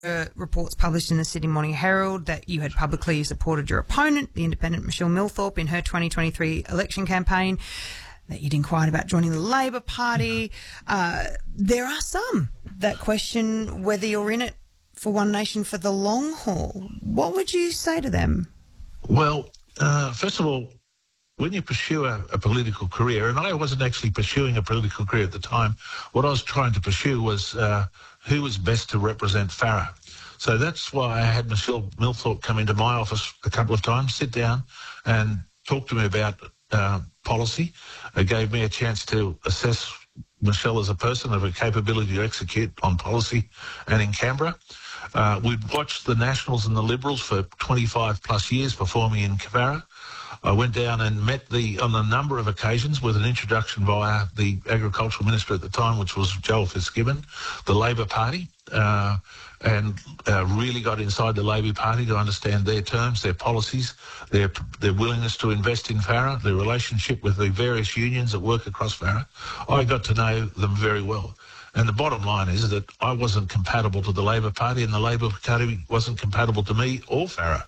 reports published in the Sydney Morning Herald that you had publicly supported your opponent, the independent Michelle Millthorpe, in her 2023 election campaign, that you'd inquired about joining the Labor Party. There are some that question whether you're in it for One Nation for the long haul. What would you say to them? Well, first of all, when you pursue a political career, and I wasn't actually pursuing a political career at the time, what I was trying to pursue was who was best to represent Farrer. So that's why I had Michelle Millthorpe come into my office a couple of times, sit down and talk to me about policy. It gave me a chance to assess Michelle as a person of her capability to execute on policy and in Canberra. We'd watched the Nationals and the Liberals for 25 plus years before me in Farrer. I went down and met on a number of occasions with an introduction via the Agricultural Minister at the time, which was Joel Fitzgibbon, the Labor Party, and really got inside the Labor Party to understand their terms, their policies, their willingness to invest in Farrer, their relationship with the various unions that work across Farrer. I got to know them very well. And the bottom line is that I wasn't compatible to the Labor Party, and the Labor Party wasn't compatible to me or Farrer.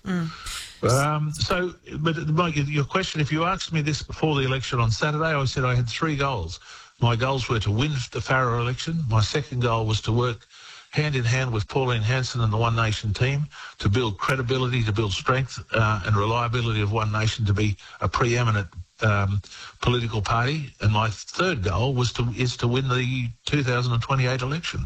But Mike, your question, if you asked me this before the election on Saturday, I said I had three goals. My goals were to win the Farrer election. My second goal was to work hand in hand with Pauline Hanson and the One Nation team to build credibility, to build strength and reliability of One Nation to be a preeminent political party. And my third goal is to win the 2028 election.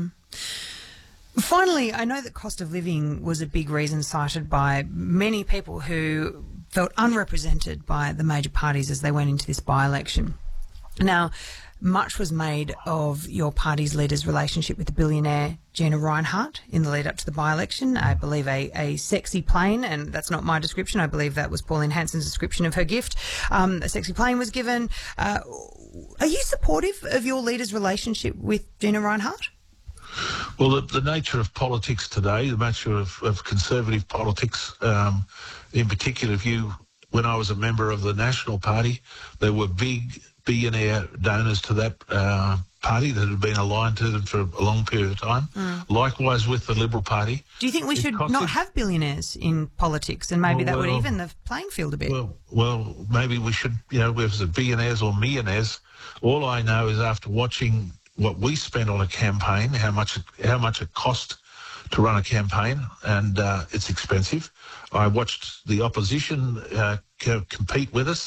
Finally, I know that cost of living was a big reason cited by many people who felt unrepresented by the major parties as they went into this by-election. Now, much was made of your party's leader's relationship with the billionaire Gina Rinehart in the lead up to the by-election. I believe a sexy plane, and that's not my description, I believe that was Pauline Hanson's description of her gift. A sexy plane was given. Are you supportive of your leader's relationship with Gina Rinehart? Well, the nature of politics today, the nature of conservative politics, in particular, when I was a member of the National Party, there were big billionaire donors to that party that had been aligned to them for a long period of time. Likewise with the Liberal Party. Do you think we should not have billionaires in politics, and maybe that would even the playing field a bit? Well, maybe we should, whether it's billionaires or millionaires. All I know is after watching what we spent on a campaign, how much it cost to run a campaign, and it's expensive. I watched the opposition compete with us.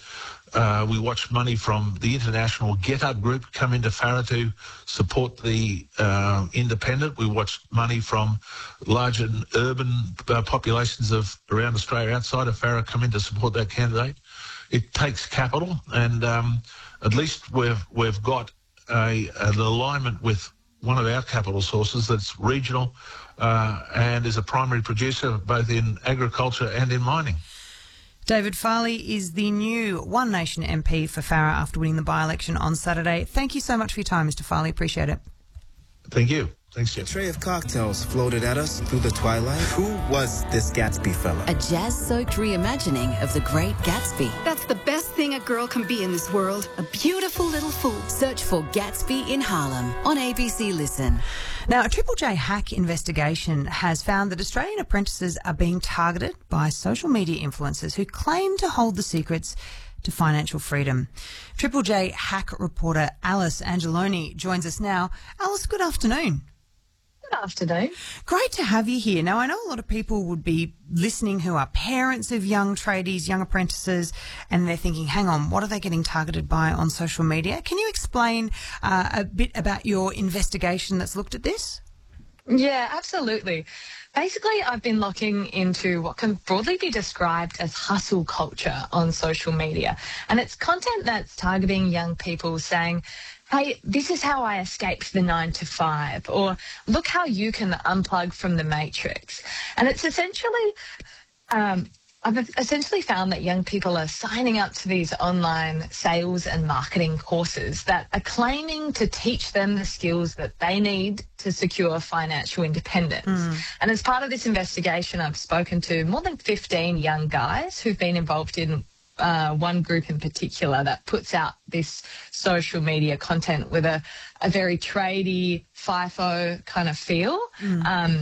We watched money from the international Get Up group come into Farrer to support the independent. We watched money from large and urban populations of around Australia outside of Farrer come in to support that candidate. It takes capital, and at least we've got an alignment with one of our capital sources that's regional and is a primary producer both in agriculture and in mining. David Farley is the new One Nation MP for Farrer after winning the by-election on Saturday. Thank you so much for your time, Mr. Farley. Appreciate it. Thank you. Thanks, Jeff. A tray of cocktails floated at us through the twilight. Who was this Gatsby fella? A jazz-soaked reimagining of The Great Gatsby. That's the best thing a girl can be in this world. A beautiful little fool. Search for Gatsby in Harlem on ABC Listen. Now, a Triple J hack investigation has found that Australian apprentices are being targeted by social media influencers who claim to hold the secrets to financial freedom. Triple J hack reporter Alice Angeloni joins us now. Alice, good afternoon. Good afternoon. Great to have you here. Now, I know a lot of people would be listening who are parents of young tradies, young apprentices, and they're thinking, hang on, what are they getting targeted by on social media? Can you explain a bit about your investigation that's looked at this? Yeah, absolutely. Basically, I've been looking into what can broadly be described as hustle culture on social media. And it's content that's targeting young people saying, hey, this is how I escaped the 9 to 5, or look how you can unplug from the matrix. And it's essentially, I've essentially found that young people are signing up to these online sales and marketing courses that are claiming to teach them the skills that they need to secure financial independence. And as part of this investigation, I've spoken to more than 15 young guys who've been involved in one group in particular that puts out this social media content with a very tradey, FIFO kind of feel.